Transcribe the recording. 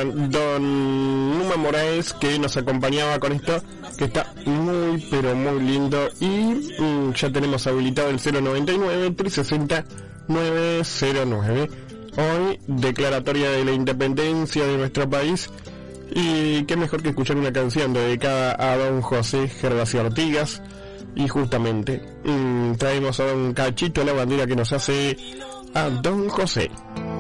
don Numa Moraes, que nos acompañaba con esto, que está muy pero muy lindo. Y ya tenemos habilitado el 099-360-909. Hoy, declaratoria de la independencia de nuestro país. Y qué mejor que escuchar una canción dedicada a don José Gervasio Artigas. Y justamente traemos a don Cachito la bandera que nos hace a don José.